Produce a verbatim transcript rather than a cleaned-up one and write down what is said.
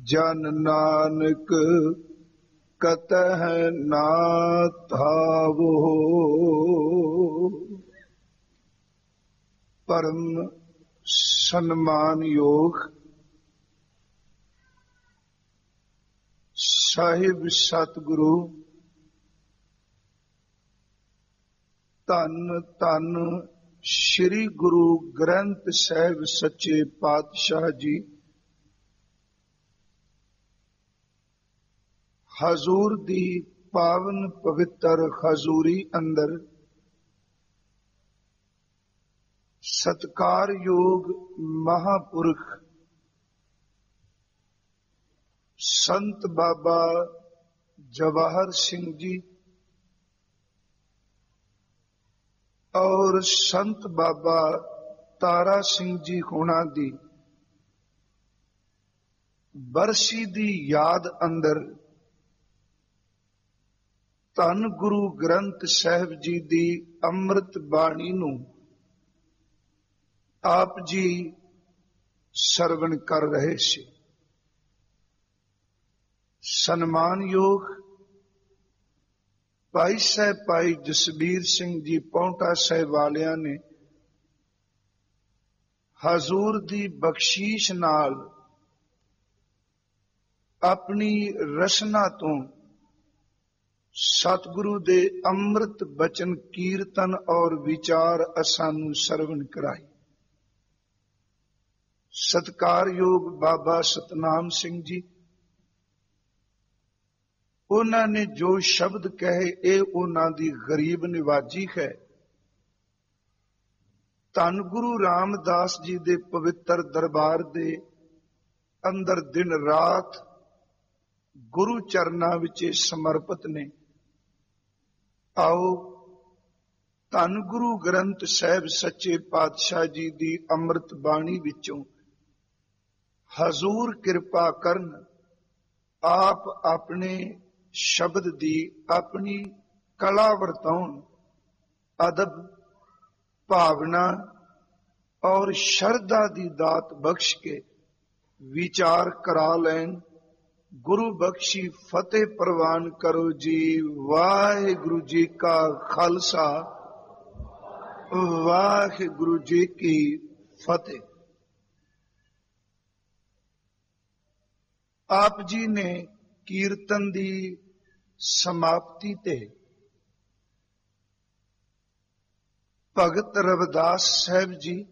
ਜਨ ਨਾਨਕ ਕਤਹ ਨਾ ਧਾਵੋ। ਪਰਮ ਸਨਮਾਨਯੋਗ ਸਾਹਿਬ ਸਤਿਗੁਰੂ ਧੰਨ ਧੰਨ ਸ੍ਰੀ ਗੁਰੂ ਗ੍ਰੰਥ ਸਾਹਿਬ ਸੱਚੇ ਪਾਤਸ਼ਾਹ ਜੀ, ਹਜ਼ੂਰ ਦੀ ਪਾਵਨ ਪਵਿੱਤਰ ਹਜ਼ੂਰੀ ਅੰਦਰ ਸਤਿਕਾਰਯੋਗ ਮਹਾਂਪੁਰਖ ਸੰਤ ਬਾਬਾ ਜਵਾਹਰ ਸਿੰਘ ਜੀ ਔਰ ਸੰਤ ਬਾਬਾ ਤਾਰਾ ਸਿੰਘ ਜੀ ਹੋਣਾ ਦੀ ਬਰਸੀ ਦੀ ਯਾਦ ਅੰਦਰ ਧੰਨ ਗੁਰੂ ਗ੍ਰੰਥ ਸਾਹਿਬ ਜੀ ਦੀ ਅੰਮ੍ਰਿਤ ਬਾਣੀ ਨੂੰ ਆਪ ਜੀ ਸਰਵਣ ਕਰ ਰਹੇ ਸੀ। ਸਨਮਾਨਯੋਗ ਭਾਈ ਸਾਹਿਬ ਭਾਈ ਜਸਬੀਰ ਸਿੰਘ ਜੀ ਪੌਂਟਾ ਸਾਹਿਬ ਵਾਲਿਆਂ ਨੇ ਹਜ਼ੂਰ ਦੀ ਬਖਸ਼ੀਸ਼ ਨਾਲ ਆਪਣੀ ਰਸਨਾ ਤੋਂ ਸਤਿਗੁਰੂ ਦੇ ਅੰਮ੍ਰਿਤ ਬਚਨ ਕੀਰਤਨ ਔਰ ਵਿਚਾਰ ਅਸਾਨੂੰ ਸਰਵਣ ਕਰਾਈ। ਸਤਿਕਾਰਯੋਗ ਬਾਬਾ ਸਤਨਾਮ ਸਿੰਘ ਜੀ, ਉਹਨਾਂ ਨੇ ਜੋ ਸ਼ਬਦ ਕਹੇ ਇਹ ਉਹਨਾਂ ਦੀ ਗਰੀਬ ਨਿਵਾਜੀ ਹੈ। ਧੰਨ ਗੁਰੂ ਰਾਮਦਾਸ ਜੀ ਦੇ ਪਵਿੱਤਰ ਦਰਬਾਰ ਦੇ ਅੰਦਰ ਦਿਨ ਰਾਤ ਗੁਰੂ ਚਰਨਾਂ ਵਿੱਚ ਸਮਰਪਿਤ ਨੇ। ਆਓ ਧੰਨ ਗੁਰੂ ਗ੍ਰੰਥ ਸਾਹਿਬ ਸੱਚੇ ਪਾਤਸ਼ਾਹ ਜੀ ਦੀ ਅੰਮ੍ਰਿਤ ਬਾਣੀ ਵਿੱਚੋਂ ਹਜ਼ੂਰ ਕਿਰਪਾ ਕਰਨ, ਆਪ ਆਪਣੇ ਸ਼ਬਦ ਦੀ ਆਪਣੀ ਕਲਾ ਵਰਤਾਉਣ, ਅਦਬ ਭਾਵਨਾ ਔਰ ਸ਼ਰਧਾ ਦੀ ਦਾਤ ਬਖਸ਼ ਕੇ ਵਿਚਾਰ ਕਰਾ ਲੈਣ। ਗੁਰੂ ਬਖਸ਼ੀ ਫਤਿਹ ਪ੍ਰਵਾਨ ਕਰੋ ਜੀ। ਵਾਹਿਗੁਰੂ ਜੀ ਕਾ ਖਾਲਸਾ, ਵਾਹਿਗੁਰੂ ਜੀ ਕੀ ਫਤਿਹ। ਆਪ ਜੀ ਨੇ ਕੀਰਤਨ ਦੀ ਸਮਾਪਤੀ ਤੇ ਭਗਤ ਰਵਿਦਾਸ ਸਾਹਿਬ ਜੀ